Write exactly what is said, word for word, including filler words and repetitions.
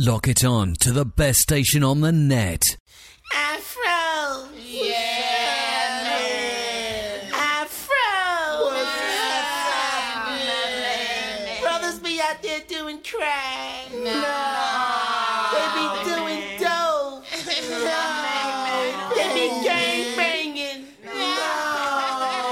Lock it on to the best station on the net. Afro! Yeah, man. Afro! What's happening? Brothers be out there doing crack. No. They be doing